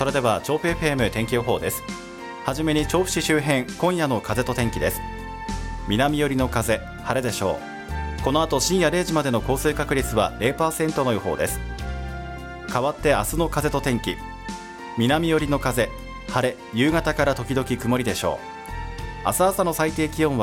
それでは調布 FM 天気予報です。はじめに調布市周辺、今夜の風と天気です。南寄りの風、晴れでしょう。この後深夜0時までの降水確率は 0% の予報です。変わって明日の風と天気。南寄りの風、晴れ、夕方から時々曇りでしょう。明日朝の最低気温は